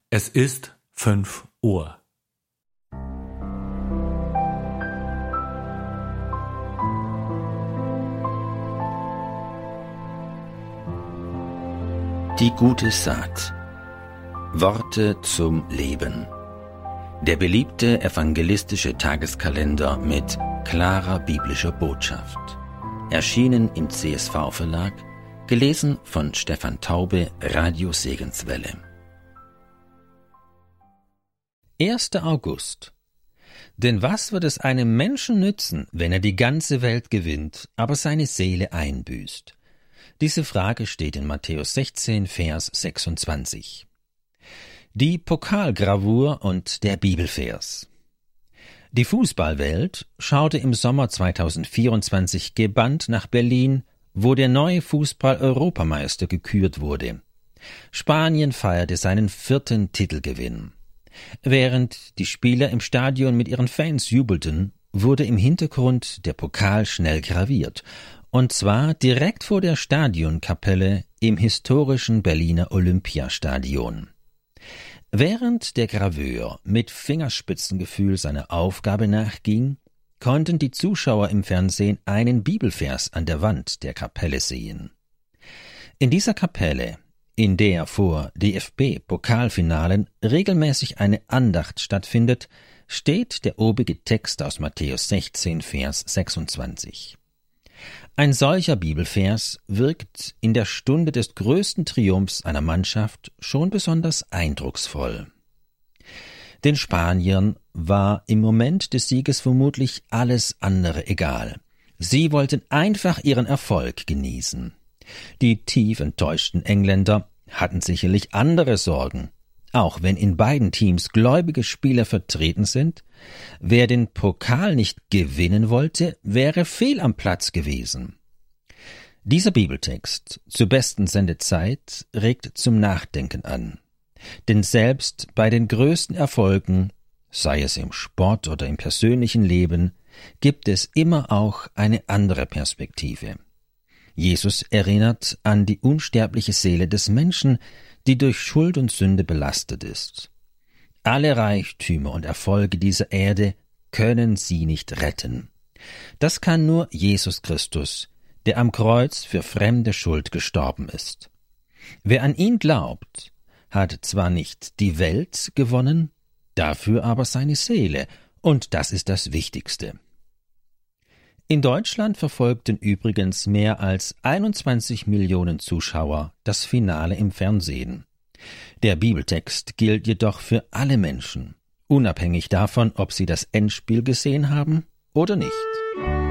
Es ist 5 Uhr. Die gute Saat. Worte zum Leben. Der beliebte evangelistische Tageskalender mit klarer biblischer Botschaft. Erschienen im CSV-Verlag, gelesen von Stefan Taube, Radio Segenswelle. 1. August. Denn was wird es einem Menschen nützen, wenn er die ganze Welt gewinnt, aber seine Seele einbüßt? Diese Frage steht in Matthäus 16, Vers 26. Die Pokalgravur und der Bibelvers. Die Fußballwelt schaute im Sommer 2024 gebannt nach Berlin, wo der neue Fußball-Europameister gekürt wurde. Spanien feierte seinen 4. Titelgewinn. Während die Spieler im Stadion mit ihren Fans jubelten, wurde im Hintergrund der Pokal schnell graviert, und zwar direkt vor der Stadionkapelle im historischen Berliner Olympiastadion. Während der Graveur mit Fingerspitzengefühl seiner Aufgabe nachging, konnten die Zuschauer im Fernsehen einen Bibelvers an der Wand der Kapelle sehen. In dieser Kapelle, in der vor DFB-Pokalfinalen regelmäßig eine Andacht stattfindet, steht der obige Text aus Matthäus 16, Vers 26. Ein solcher Bibelvers wirkt in der Stunde des größten Triumphs einer Mannschaft schon besonders eindrucksvoll. Den Spaniern war im Moment des Sieges vermutlich alles andere egal. Sie wollten einfach ihren Erfolg genießen. Die tief enttäuschten Engländer hatten sicherlich andere Sorgen. Auch wenn in beiden Teams gläubige Spieler vertreten sind, wer den Pokal nicht gewinnen wollte, wäre fehl am Platz gewesen. Dieser Bibeltext zur besten Sendezeit regt zum Nachdenken an. Denn selbst bei den größten Erfolgen, sei es im Sport oder im persönlichen Leben, gibt es immer auch eine andere Perspektive. Jesus erinnert an die unsterbliche Seele des Menschen, die durch Schuld und Sünde belastet ist. Alle Reichtümer und Erfolge dieser Erde können sie nicht retten. Das kann nur Jesus Christus, der am Kreuz für fremde Schuld gestorben ist. Wer an ihn glaubt, hat zwar nicht die Welt gewonnen, dafür aber seine Seele, und das ist das Wichtigste. In Deutschland verfolgten übrigens mehr als 21 Millionen Zuschauer das Finale im Fernsehen. Der Bibeltext gilt jedoch für alle Menschen, unabhängig davon, ob sie das Endspiel gesehen haben oder nicht.